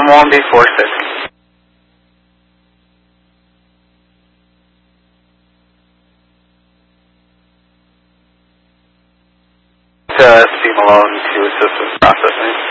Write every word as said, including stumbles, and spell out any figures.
one B four six. To Steve Malone to assist with processing.